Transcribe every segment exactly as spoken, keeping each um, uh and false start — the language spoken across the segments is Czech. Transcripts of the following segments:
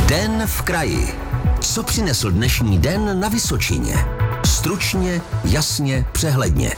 Den v kraji. Co přinesl dnešní den na Vysočině? Stručně, jasně, přehledně.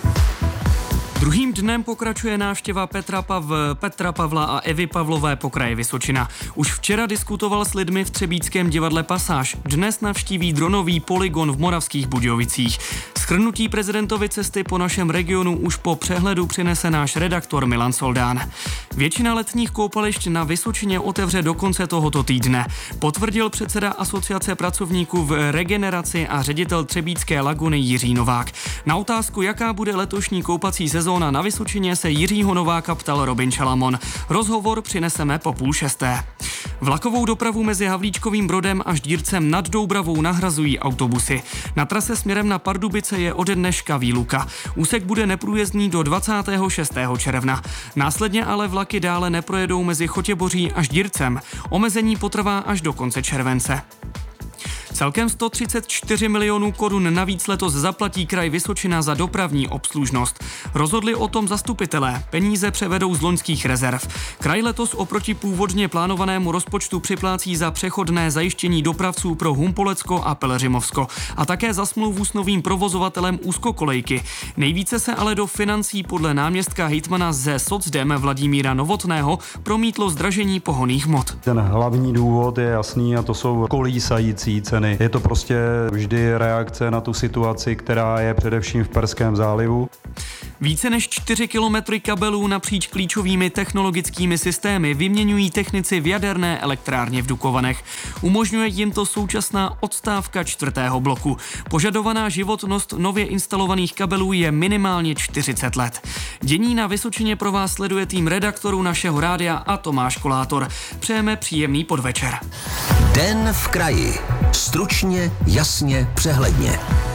Druhým dnem pokračuje návštěva Petra, Pav, Petra Pavla a Evy Pavlové po kraji Vysočina. Už včera diskutoval s lidmi v třebíčském divadle Pasáž. Dnes navštíví dronový polygon v Moravských Budějovicích. Shrnutí prezidentovy cesty po našem regionu už po přehledu přinese náš redaktor Milan Soldán. Většina letních koupališť na Vysočině otevře do konce tohoto týdne. Potvrdil předseda Asociace pracovníků v regeneraci a ředitel třebíčské laguny Jiří Novák. Na otázku, jaká bude letošní koupací sezóna na Vysočině, se Jiřího Nováka ptal Robin Šalamon. Rozhovor přineseme po půl šesté. Vlakovou dopravu mezi Havlíčkovým Brodem a Ždírcem nad Doubravou nahrazují autobusy. Na trase směrem na Pardubice je ode dneška výluka. Úsek bude neprůjezdný do dvacátého šestého června. Následně ale vlaky dále neprojedou mezi Chotěboří a Ždírcem. Omezení potrvá až do konce července. Celkem sto třicet čtyři milionů korun navíc letos zaplatí kraj Vysočina za dopravní obslužnost. Rozhodli o tom zastupitelé. Peníze převedou z loňských rezerv. Kraj letos oproti původně plánovanému rozpočtu připlácí za přechodné zajištění dopravců pro Humpolecko a Pelhřimovsko a také za smlouvu s novým provozovatelem úzkokolejky. Nejvíce se ale do financí podle náměstka hejtmana ze Socdem Vladimíra Novotného promítlo zdražení pohonných hmot. Ten hlavní důvod je jasný a to jsou kolísající ceny. Je to prostě vždy reakce na tu situaci, která je především v Perském zálivu. Více než čtyři kilometry kabelů napříč klíčovými technologickými systémy vyměňují technici v jaderné elektrárně v Dukovanech. Umožňuje jim to současná odstávka čtvrtého bloku. Požadovaná životnost nově instalovaných kabelů je minimálně čtyřicet let. Dění na Vysočině pro vás sleduje tým redaktorů našeho rádia a Tomáš Kolátor. Přejeme příjemný podvečer. Den v kraji. Stručně, jasně, přehledně.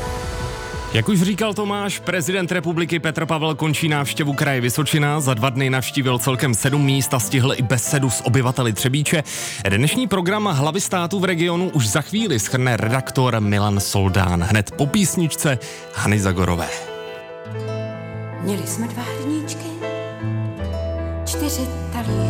Jak už říkal Tomáš, prezident republiky Petr Pavel končí návštěvu kraje Vysočina. Za dva dny navštívil celkem sedm míst a stihl i besedu s obyvateli Třebíče. Dnešní program hlavy státu v regionu už za chvíli shrne redaktor Milan Soldán. Hned po písničce Hany Zagorové. Měli jsme dva hrníčky, čtyři talíře.